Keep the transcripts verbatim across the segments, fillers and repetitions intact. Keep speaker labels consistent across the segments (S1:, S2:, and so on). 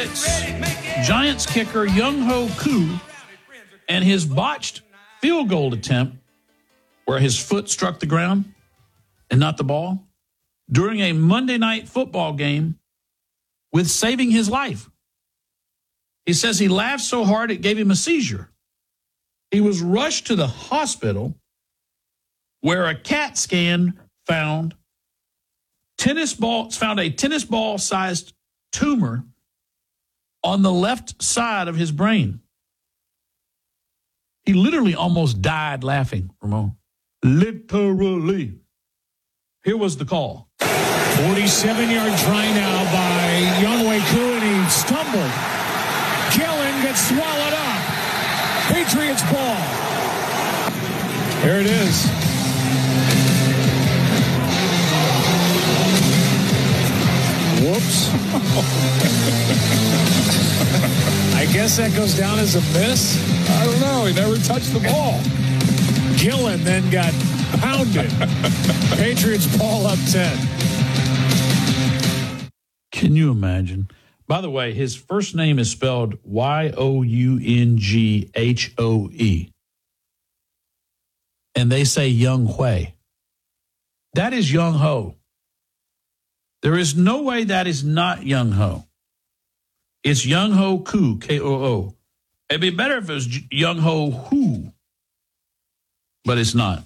S1: it's Giants kicker Young-Ho Koo and his botched field goal attempt where his foot struck the ground and not the ball during a Monday night football game with saving his life. He says he laughed so hard it gave him a seizure. He was rushed to the hospital where a CAT scan found tennis ball found a tennis ball sized tumor on the left side of his brain. He literally almost died laughing, Ramon. Literally. Here was the call.
S2: forty-seven-yard try now by Young-Ho Koo, and he stumbled. Gillen gets swallowed up. Patriots ball. There it is. Whoops. I guess that goes down as a miss. I don't know. He never touched the ball. Gillen then got pounded. Patriots ball up ten.
S1: Can you imagine? By the way, his first name is spelled Y O U N G H O E. And they say Young Hui. That is Young-Ho. There is no way that is not Young-Ho. It's Young-Ho Koo, K O O. It'd be better if it was Young-Ho Who, but it's not.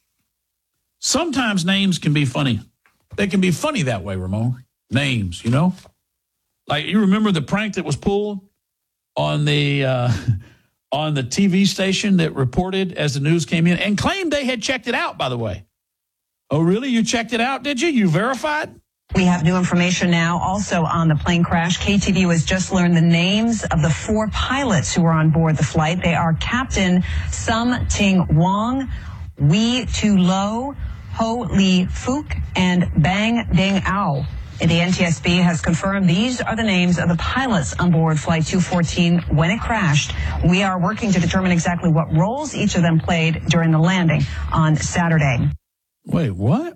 S1: Sometimes names can be funny. They can be funny that way, Ramon. Names, you know? Like, you remember the prank that was pulled on the uh, on the T V station that reported as the news came in and claimed they had checked it out, by the way. Oh, really? You checked it out, did you? You verified?
S3: We have new information now also on the plane crash. K T V U has just learned the names of the four pilots who were on board the flight. They are Captain Sum Ting Wong, Wee Tu Lo, Ho Lee Fook, and Bang Ding Ao. The N T S B has confirmed these are the names of the pilots on board Flight two fourteen when it crashed. We are working to determine exactly what roles each of them played during the landing on Saturday.
S1: Wait, what?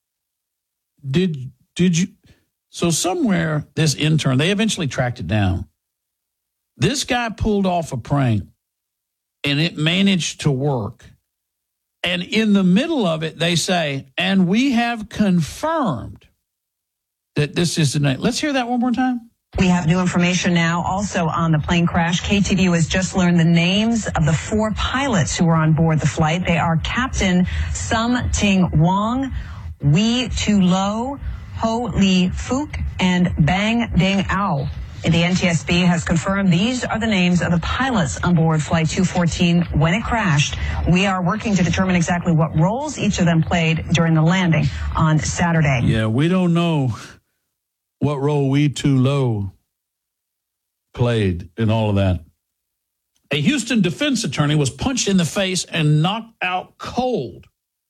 S1: Did did you? So somewhere this intern, they eventually tracked it down. This guy pulled off a prank, and it managed to work. And in the middle of it, they say, and we have confirmed that this is the name. Let's hear that one more time.
S3: We have new information now also on the plane crash. K T V U has just learned the names of the four pilots who were on board the flight. They are Captain Sum Ting Wong, Wee Tu Lo, Ho Lee Fook, and Bang Ding Ao. The N T S B has confirmed these are the names of the pilots on board Flight two fourteen when it crashed. We are working to determine exactly what roles each of them played during the landing on Saturday.
S1: Yeah, we don't know what role Wee Tu Lo played in all of that. A Houston defense attorney was punched in the face and knocked out cold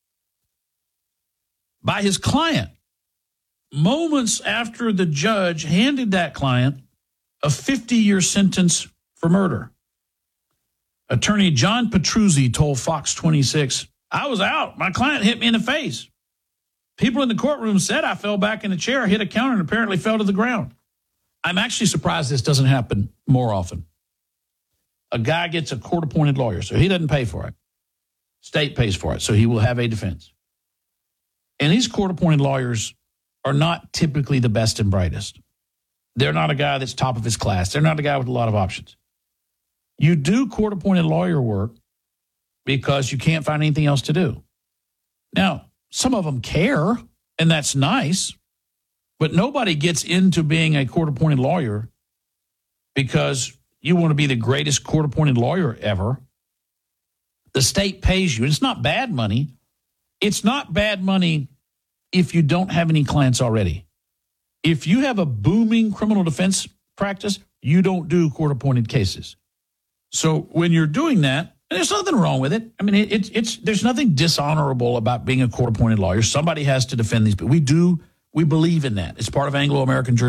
S1: by his client moments after the judge handed that client a fifty-year sentence for murder. Attorney John Petruzzi told Fox twenty-six, I was out. My client hit me in the face. People in the courtroom said I fell back in a chair, hit a counter, and apparently fell to the ground. I'm actually surprised this doesn't happen more often. A guy gets a court-appointed lawyer, so he doesn't pay for it. State pays for it, so he will have a defense. And these court-appointed lawyers are not typically the best and brightest. They're not a guy that's top of his class. They're not a guy with a lot of options. You do court-appointed lawyer work because you can't find anything else to do. Now, some of them care, and that's nice, but nobody gets into being a court-appointed lawyer because you want to be the greatest court-appointed lawyer ever. The state pays you. It's not bad money. It's not bad money if you don't have any clients already. If you have a booming criminal defense practice, you don't do court-appointed cases. So when you're doing that, and there's nothing wrong with it. I mean, it, it's it's there's nothing dishonorable about being a court-appointed lawyer. Somebody has to defend these, but we do we believe in that. It's part of Anglo-American jurisprudence.